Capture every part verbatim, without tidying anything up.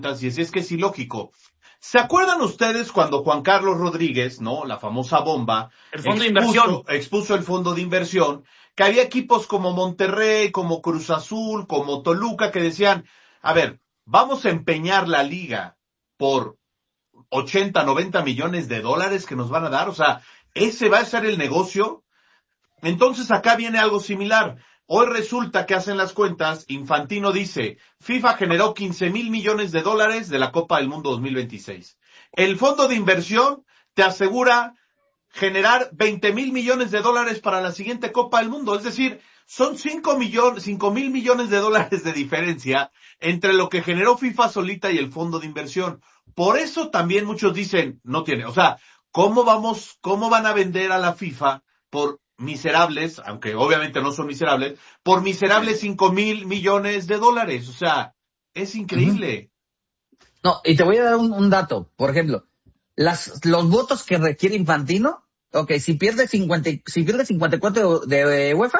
y así es que es ilógico. ¿Se acuerdan ustedes cuando Juan Carlos Rodríguez, ¿no? La famosa bomba. El fondo expuso, de inversión. Expuso el fondo de inversión, que había equipos como Monterrey, como Cruz Azul, como Toluca, que decían, a ver, vamos a empeñar la liga por ochenta, noventa millones de dólares que nos van a dar. O sea, ¿ese va a ser el negocio? Entonces acá viene algo similar. Hoy resulta que hacen las cuentas, Infantino dice, FIFA generó quince mil millones de dólares de la Copa del Mundo dos mil veintiséis. El fondo de inversión te asegura generar veinte mil millones de dólares para la siguiente Copa del Mundo. Es decir, son cinco millones, cinco mil millones de dólares de diferencia entre lo que generó FIFA solita y el fondo de inversión. Por eso también muchos dicen, no tiene, o sea, ¿cómo vamos, cómo van a vender a la FIFA por miserables, aunque obviamente no son miserables, por miserables cinco mil millones de dólares? O sea, es increíble. No, y te voy a dar un, un dato. Por ejemplo, las, los votos que requiere Infantino, ok, si pierde cincuenta, si pierde cincuenta y cuatro de, de UEFA,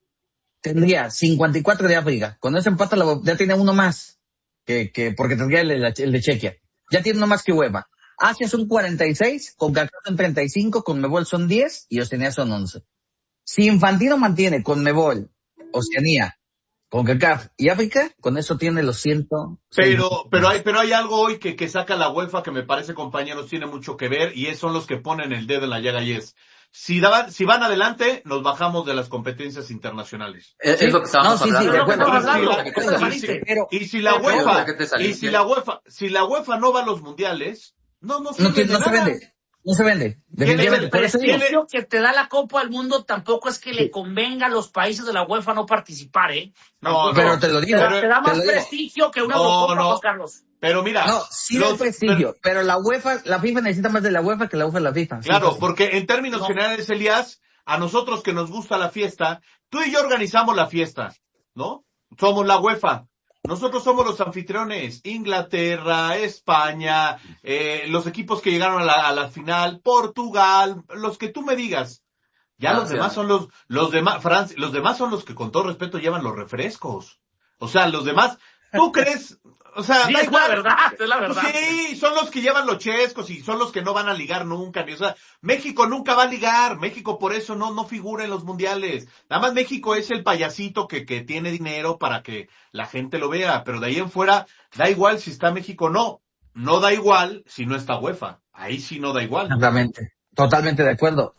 tendría cincuenta y cuatro de África. Cuando eso empata, la, ya tiene uno más, que, que, porque tendría el, el de Chequia. Ya tiene uno más que UEFA. Asia son cuarenta y seis, CONCACAF son treinta y cinco, CONMEBOL son diez y Oceanía son once. Si Infantino mantiene CONMEBOL, Oceanía, CONCACAF y África, con eso tiene los ciento. Pero, pero hay, pero hay algo hoy que, que saca la UEFA que me parece, compañeros, tiene mucho que ver, y es, son los que ponen el dedo en la llaga, y es, si daban, si van adelante, nos bajamos de las competencias internacionales. Es, Sí, es lo que estábamos no, sí, hablando. sí, de acuerdo. Y si la- y si la UEFA, y si la UEFA, si la UEFA no va a los mundiales, no, no No, sirve tiene- de no se nada. vende. No se vende. El Definitivamente. Por eso digo. prestigio que te da la Copa del Mundo tampoco es que le convenga a los países de la UEFA no participar, ¿eh? No, Pero no. te lo digo. Te da, te da te más lo digo. prestigio que una No, Eurocopa, no. Juan Carlos. Pero mira, No, sí los- da prestigio, pero la UEFA, la FIFA necesita más de la UEFA que la UEFA de la FIFA. Sí, Claro, pues. porque en términos No. generales, Elías, a nosotros que nos gusta la fiesta, tú y yo organizamos la fiesta, ¿no? Somos la UEFA. Nosotros somos los anfitriones. Inglaterra, España, eh, los equipos que llegaron a la, a la final, Portugal, los que tú me digas. Ya Francia. los demás son los, los demás, Francia, los demás son los que con todo respeto llevan los refrescos. O sea, los demás, ¿tú crees? O sea, Sí, da es la igual. verdad, es la Pues verdad. sí, son los que llevan los chescos y son los que no van a ligar nunca. Ni, o sea, México nunca va a ligar. México por eso no, no figura en los mundiales. Nada más México es el payasito que, que tiene dinero para que la gente lo vea. Pero de ahí en fuera, da igual si está México o no. No da igual si no está UEFA. Ahí sí no da igual. Exactamente. Totalmente de acuerdo.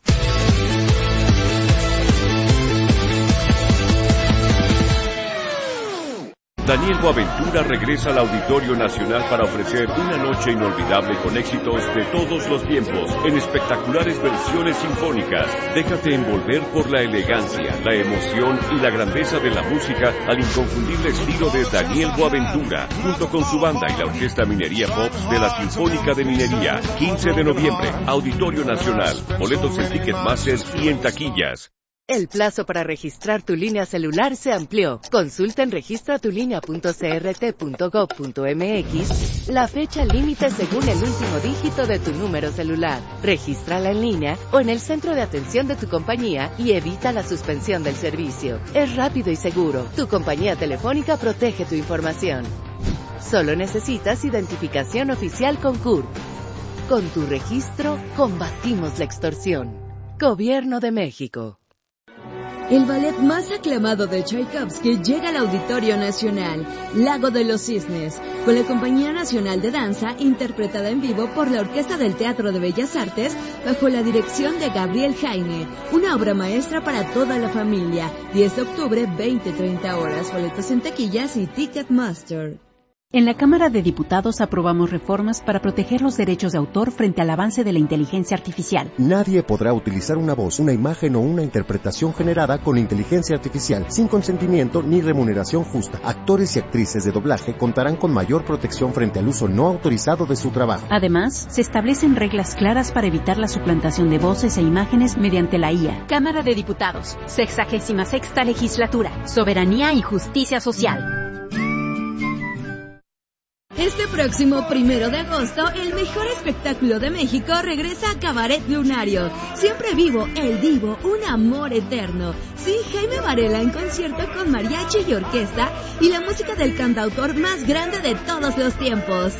Daniel Boaventura regresa al Auditorio Nacional para ofrecer una noche inolvidable con éxitos de todos los tiempos, en espectaculares versiones sinfónicas. Déjate envolver por la elegancia, la emoción y la grandeza de la música al inconfundible estilo de Daniel Boaventura, junto con su banda y la Orquesta Minería Pop de la Sinfónica de Minería. quince de noviembre, Auditorio Nacional. Boletos en Ticketmaster y en taquillas. El plazo para registrar tu línea celular se amplió. Consulta en registratulinea punto c r t punto gov punto m x la fecha límite según el último dígito de tu número celular. Regístrala en línea o en el centro de atención de tu compañía y evita la suspensión del servicio. Es rápido y seguro. Tu compañía telefónica protege tu información. Solo necesitas identificación oficial con C U R P. Con tu registro, combatimos la extorsión. Gobierno de México. El ballet más aclamado de Tchaikovsky llega al Auditorio Nacional, Lago de los Cisnes, con la Compañía Nacional de Danza, interpretada en vivo por la Orquesta del Teatro de Bellas Artes, bajo la dirección de Gabriel Jaime, una obra maestra para toda la familia. diez de octubre, veinte treinta horas, boletos en taquillas y Ticketmaster. En la Cámara de Diputados aprobamos reformas para proteger los derechos de autor frente al avance de la inteligencia artificial. Nadie podrá utilizar una voz, una imagen o una interpretación generada con inteligencia artificial sin consentimiento ni remuneración justa. Actores y actrices de doblaje contarán con mayor protección frente al uso no autorizado de su trabajo. Además, se establecen reglas claras para evitar la suplantación de voces e imágenes mediante la I A. Cámara de Diputados, sexagésima sexta legislatura, soberanía y justicia social. Este próximo primero de agosto, el mejor espectáculo de México regresa a Cabaret Lunario. Siempre vivo, el divo, un amor eterno. Sí, Jaime Varela en concierto con mariachi y orquesta y la música del cantautor más grande de todos los tiempos.